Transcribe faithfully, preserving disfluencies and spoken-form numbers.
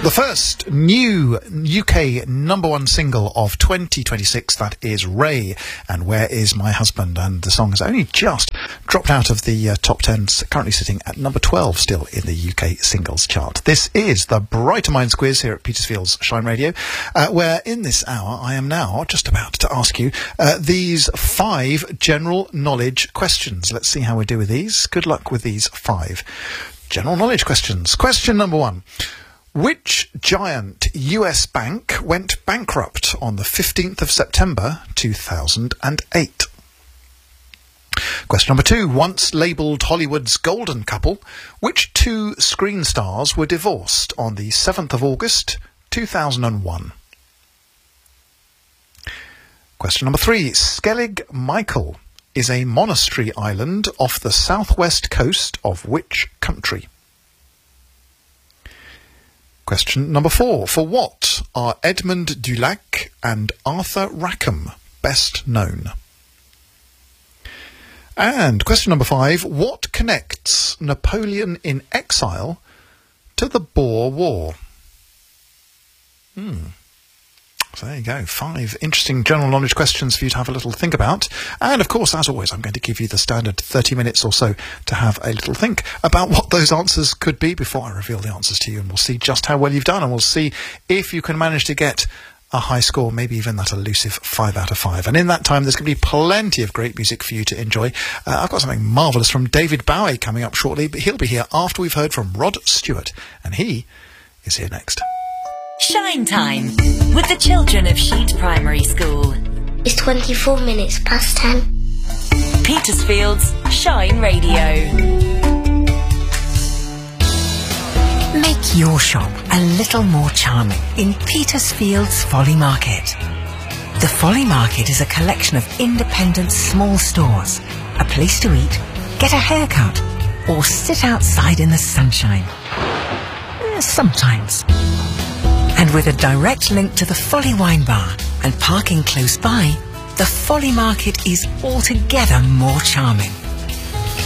The first new U K number one single of twenty twenty-six, that is Ray and Where Is My Husband, and the song has only just dropped out of the uh, top ten, currently sitting at number twelve still in the U K singles chart. This is the Brighter Minds quiz here at Petersfield's Shine Radio, uh, where in this hour I am now just about to ask you uh, these five general knowledge questions. Let's see how we do with these. Good luck with these five general knowledge questions. Question number one. Which giant U S bank went bankrupt on the fifteenth of September two thousand eight? Question number two. Once labelled Hollywood's golden couple, which two screen stars were divorced on the seventh of August two thousand one? Question number three. Skellig Michael is a monastery island off the southwest coast of which country? Question number four. For what are Edmund Dulac and Arthur Rackham best known? And question number five. What connects Napoleon in Exile to the Boer War? Hmm. So there you go, five interesting general knowledge questions for you to have a little think about. And of course, as always, I'm going to give you the standard thirty minutes or so to have a little think about what those answers could be before I reveal the answers to you. And we'll see just how well you've done, and we'll see if you can manage to get a high score, maybe even that elusive five out of five. And in that time, there's going to be plenty of great music for you to enjoy. Uh, I've got something marvellous from David Bowie coming up shortly, but he'll be here after we've heard from Rod Stewart, and he is here next. Shine Time with the children of Sheet Primary School. It's twenty-four minutes past ten. Petersfield's Shine Radio. Make your shop a little more charming in Petersfield's Folly Market. The Folly Market is a collection of independent small stores, a place to eat, get a haircut, or sit outside in the sunshine. Uh, sometimes. And with a direct link to the Folly Wine Bar and parking close by, the Folly Market is altogether more charming.